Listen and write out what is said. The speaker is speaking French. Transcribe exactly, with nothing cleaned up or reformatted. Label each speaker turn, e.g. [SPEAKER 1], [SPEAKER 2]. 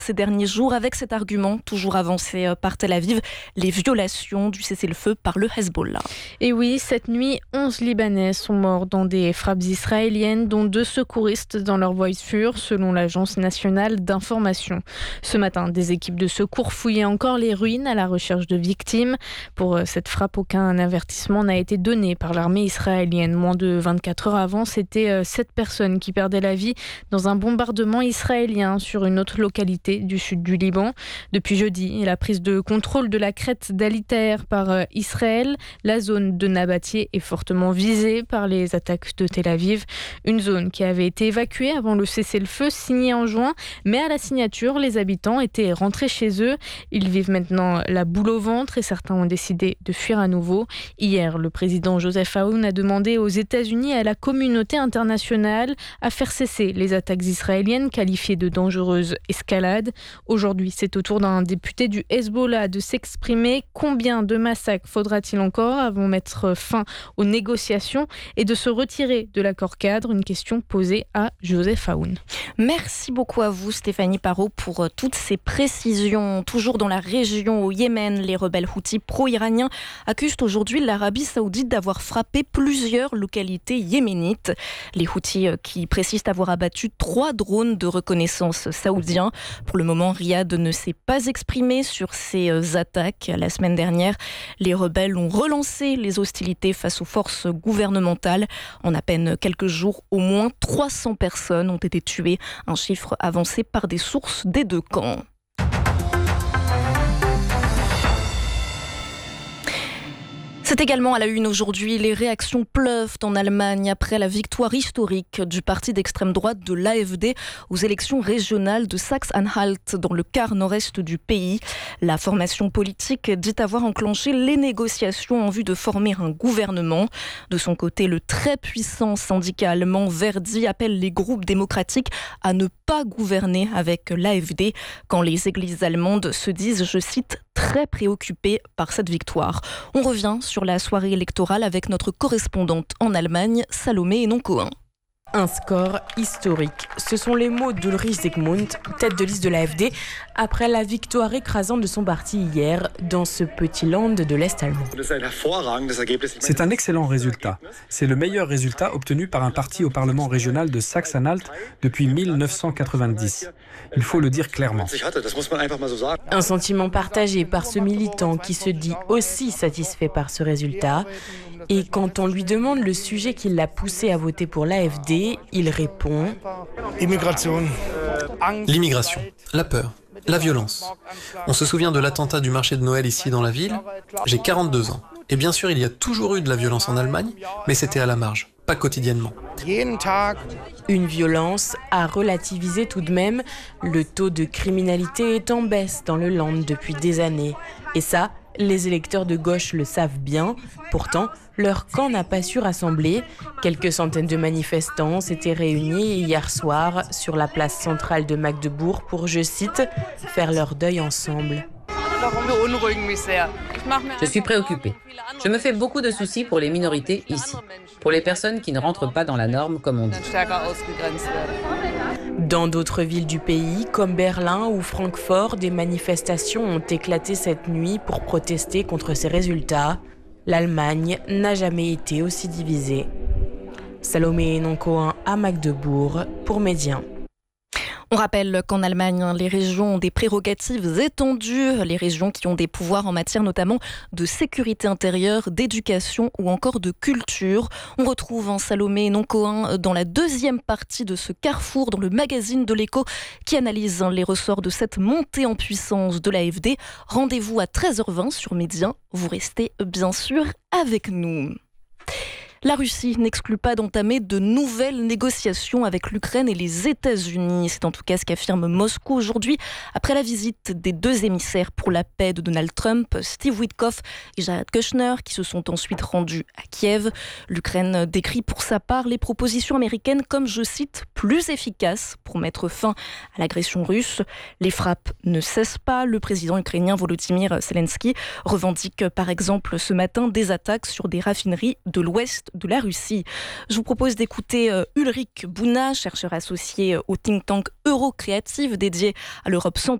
[SPEAKER 1] ces derniers jours avec cet argument toujours avancé par Tel Aviv, les violations du cessez-le-feu par le Hezbollah.
[SPEAKER 2] Et oui, cette nuit, onze Libanais sont morts dans des frappes israéliennes, dont deux secouristes dans leur voiture, selon l'Agence nationale d'information. Ce matin, des équipes de secours fouillaient encore les ruines à la recherche de victimes. Pour cette frappe, aucun avertissement n'a été donné par l'armée israélienne. Moins de vingt-quatre heures avant, c'était sept personnes qui perdaient la vie dans un bombardement israélien sur une autre localité du sud du Liban. Depuis jeudi, la prise de contrôle de la crête d'Ali Taher par Israël, la zone de Nabatieh est fortement visée par les attaques de Tel Aviv. Une zone qui avait été évacuée avant le cessez-le-feu signé en juin, mais à la signature, les habitants étaient rentrés chez eux. Ils vivent maintenant la boule au ventre et certains ont décidé de fuir à nouveau. Hier, le président Joseph Aoun a demandé aux États-Unis et à la communauté internationale à faire cesser les attaques israéliennes qualifiées de dangereuses escalades. Aujourd'hui, c'est au tour d'un député du Hezbollah de s'exprimer. Combien de massacres faudra-t-il encore avant de mettre fin aux négociations et de se retirer de l'accord cadre? Une question posée à Joseph Aoun.
[SPEAKER 1] Merci beaucoup à vous Stéphanie Parot pour toutes ces précisions. Toujours dans la région au Yémen, les rebelles houthis pro-iraniens accusent aujourd'hui l'Arabie Saoudite d'avoir frappé plusieurs localités yéménites. Les houthis qui précisent avoir abattu trois drones de reconnaissance saoudiens. Pour le moment, Riyad ne s'est pas exprimé sur ces attaques. La semaine dernière, les rebelles ont relancé les hostilités face aux forces gouvernementales. En à peine quelques jours, au moins trois cents personnes ont été tuées, un chiffre avancé par des sources des deux camps. C'est également à la une aujourd'hui. Les réactions pleuvent en Allemagne après la victoire historique du parti d'extrême droite de l'A F D aux élections régionales de Saxe-Anhalt dans le quart nord-est du pays. La formation politique dit avoir enclenché les négociations en vue de former un gouvernement. De son côté, le très puissant syndicat allemand Verdi appelle les groupes démocratiques à ne pas gouverner avec l'A F D quand les églises allemandes se disent, je cite, très préoccupées par cette victoire. On revient sur la soirée électorale avec notre correspondante en Allemagne, Salomé Enoncohen.
[SPEAKER 3] Un score historique. Ce sont les mots d'Ulrich Zygmunt, tête de liste de l'A F D, après la victoire écrasante de son parti hier dans ce petit land de l'Est allemand.
[SPEAKER 4] C'est un excellent résultat. C'est le meilleur résultat obtenu par un parti au Parlement régional de Saxe-Anhalt depuis mille neuf cent quatre-vingt-dix. Il faut le dire clairement.
[SPEAKER 3] Un sentiment partagé par ce militant qui se dit aussi satisfait par ce résultat. Et quand on lui demande le sujet qui l'a poussé à voter pour l'A F D, il répond
[SPEAKER 5] « L'immigration, la peur, la violence. On se souvient de l'attentat du marché de Noël ici dans la ville. J'ai quarante-deux ans. Et bien sûr, il y a toujours eu de la violence en Allemagne, mais c'était à la marge, pas quotidiennement. »
[SPEAKER 3] Une violence à relativiser tout de même. Le taux de criminalité est en baisse dans le Land depuis des années. Et ça, les électeurs de gauche le savent bien. Pourtant, leur camp n'a pas su rassembler. Quelques centaines de manifestants s'étaient réunis hier soir sur la place centrale de Magdebourg pour, je cite, faire leur deuil ensemble.
[SPEAKER 6] Je suis préoccupée. Je me fais beaucoup de soucis pour les minorités ici, pour les personnes qui ne rentrent pas dans la norme, comme on dit.
[SPEAKER 3] Dans d'autres villes du pays, comme Berlin ou Francfort, des manifestations ont éclaté cette nuit pour protester contre ces résultats. L'Allemagne n'a jamais été aussi divisée. Salomé Enoncohen à Magdebourg pour Médien.
[SPEAKER 1] On rappelle qu'en Allemagne, les régions ont des prérogatives étendues, les régions qui ont des pouvoirs en matière notamment de sécurité intérieure, d'éducation ou encore de culture. On retrouve en Salomé Enoncohen dans la deuxième partie de ce carrefour dans le magazine de l'Écho qui analyse les ressorts de cette montée en puissance de l'A F D. Rendez-vous à treize heures vingt sur Médien. Vous restez bien sûr avec nous. La Russie n'exclut pas d'entamer de nouvelles négociations avec l'Ukraine et les États-Unis. C'est en tout cas ce qu'affirme Moscou aujourd'hui après la visite des deux émissaires pour la paix de Donald Trump, Steve Witkoff et Jared Kushner, qui se sont ensuite rendus à Kiev. L'Ukraine décrit pour sa part les propositions américaines comme, je cite, plus efficaces pour mettre fin à l'agression russe. Les frappes ne cessent pas. Le président ukrainien Volodymyr Zelensky revendique par exemple ce matin des attaques sur des raffineries de l'ouest de la Russie. Je vous propose d'écouter euh, Ulrich Bouna, chercheur associé au think tank Eurocréative dédié à l'Europe